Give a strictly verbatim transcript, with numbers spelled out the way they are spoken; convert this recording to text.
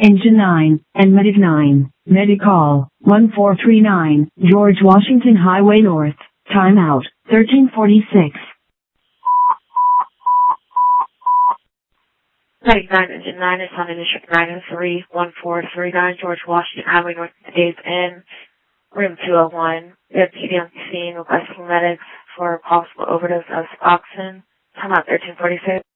Engine nine, and Medic nine, Medicall, one four three nine, George Washington Highway North, timeout, thirteen forty-six. Medic nine, Engine nine is on District nine oh three, one four three nine, George Washington Highway North, Days Inn, room two oh one. We have P D on scene requesting medics for possible overdose of Suboxone. Timeout thirteen forty-six.